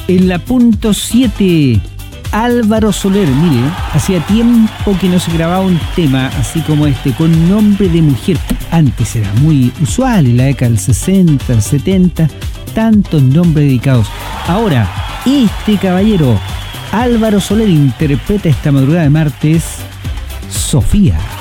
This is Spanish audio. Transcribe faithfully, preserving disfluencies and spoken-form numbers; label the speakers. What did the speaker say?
Speaker 1: En la punto siete, Álvaro Soler. Mire, hacía tiempo que no se grababa un tema así como este, con nombre de mujer. Antes era muy usual, en la década del sesenta, setenta, tantos nombres dedicados. Ahora, este caballero, Álvaro Soler, interpreta esta madrugada de martes, Sofía.